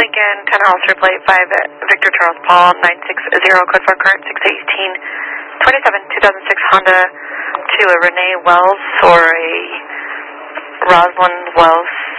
Lincoln, 10 Hollister Plate 5, Victor Charles Paul, 960, code for current 618, 2006 Honda to a Renee Wells or a Rosalind Wells.